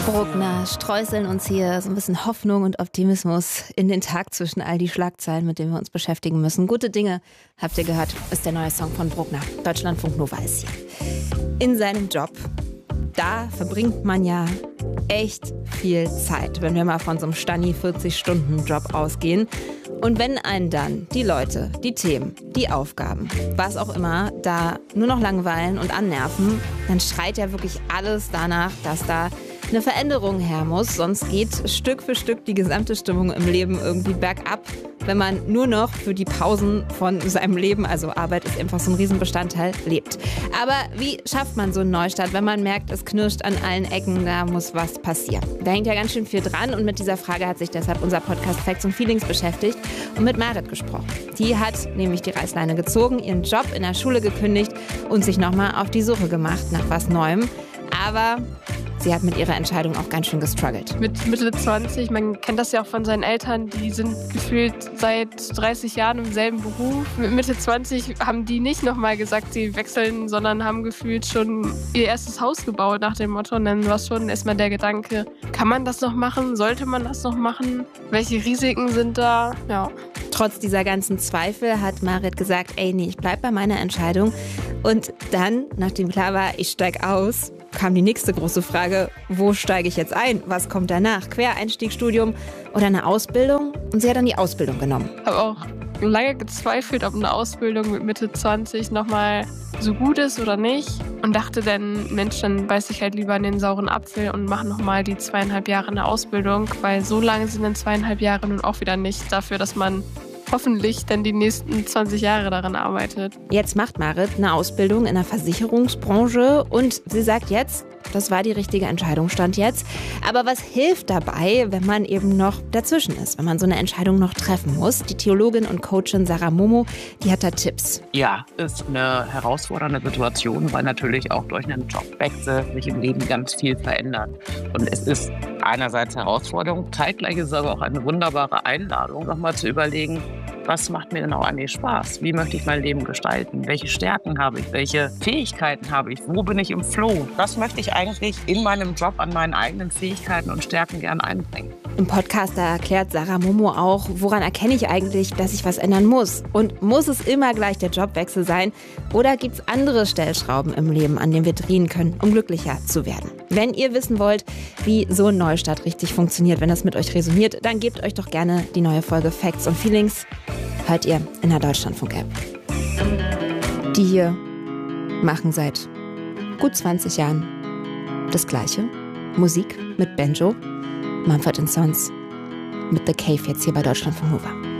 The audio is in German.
Bruckner streuseln uns hier so ein bisschen Hoffnung und Optimismus in den Tag zwischen all die Schlagzeilen, mit denen wir uns beschäftigen müssen. Gute Dinge, habt ihr gehört, ist der neue Song von Bruckner. Deutschlandfunk Nova ist hier. In seinem Job, da verbringt man ja echt viel Zeit, wenn wir mal von so einem Stani-40-Stunden-Job ausgehen. Und wenn einen dann die Leute, die Themen, die Aufgaben, was auch immer, da nur noch langweilen und annerven, dann schreit ja wirklich alles danach, dass da eine Veränderung her muss. Sonst geht Stück für Stück die gesamte Stimmung im Leben irgendwie bergab, wenn man nur noch für die Pausen von seinem Leben, also Arbeit ist einfach so ein Riesenbestandteil, lebt. Aber wie schafft man so einen Neustart, wenn man merkt, es knirscht an allen Ecken, da muss was passieren? Da hängt ja ganz schön viel dran und mit dieser Frage hat sich deshalb unser Podcast Facts und Feelings beschäftigt und mit Marit gesprochen. Die hat nämlich die Reißleine gezogen, ihren Job in der Schule gekündigt und sich nochmal auf die Suche gemacht nach was Neuem. Aber sie hat mit ihrer Entscheidung auch ganz schön gestruggelt. Mit Mitte 20, man kennt das ja auch von seinen Eltern, die sind gefühlt seit 30 Jahren im selben Beruf. Mit Mitte 20 haben die nicht nochmal gesagt, sie wechseln, sondern haben gefühlt schon ihr erstes Haus gebaut nach dem Motto. Und dann war schon erstmal der Gedanke, kann man das noch machen? Sollte man das noch machen? Welche Risiken sind da? Ja. Trotz dieser ganzen Zweifel hat Marit gesagt, ich bleib bei meiner Entscheidung. Und dann, nachdem klar war, ich steig aus, kam die nächste große Frage, wo steige ich jetzt ein? Was kommt danach? Quereinstiegsstudium oder eine Ausbildung? Und sie hat dann die Ausbildung genommen. Ich habe auch lange gezweifelt, ob eine Ausbildung mit Mitte 20 nochmal so gut ist oder nicht. Und dachte dann, Mensch, dann beiß ich halt lieber in den sauren Apfel und mache nochmal die 2,5 Jahre eine Ausbildung. Weil so lange sind dann 2,5 Jahre nun auch wieder nicht dafür, dass man hoffentlich dann die nächsten 20 Jahre daran arbeitet. Jetzt macht Marit eine Ausbildung in der Versicherungsbranche und sie sagt jetzt, das war die richtige Entscheidung, stand jetzt. Aber was hilft dabei, wenn man eben noch dazwischen ist, wenn man so eine Entscheidung noch treffen muss? Die Theologin und Coachin Sarah Momo, die hat da Tipps. Ja, ist eine herausfordernde Situation, weil natürlich auch durch einen Jobwechsel sich im Leben ganz viel verändert. Und es ist einerseits Herausforderung, zeitgleich ist es aber auch eine wunderbare Einladung, nochmal zu überlegen, was macht mir denn auch eigentlich Spaß? Wie möchte ich mein Leben gestalten? Welche Stärken habe ich? Welche Fähigkeiten habe ich? Wo bin ich im Flow? Was möchte ich eigentlich in meinem Job an meinen eigenen Fähigkeiten und Stärken gern einbringen? Im Podcast da erklärt Sarah Momo auch, woran erkenne ich eigentlich, dass ich was ändern muss? Und muss es immer gleich der Jobwechsel sein? Oder gibt es andere Stellschrauben im Leben, an denen wir drehen können, um glücklicher zu werden? Wenn ihr wissen wollt, wie so ein Neustart richtig funktioniert, wenn das mit euch resoniert, dann gebt euch doch gerne die neue Folge Facts und Feelings. Hört ihr in der Deutschlandfunk-App. Die hier machen seit gut 20 Jahren das Gleiche. Musik mit Benjo, Mumford & Sons mit The Cave jetzt hier bei Deutschlandfunk Nova.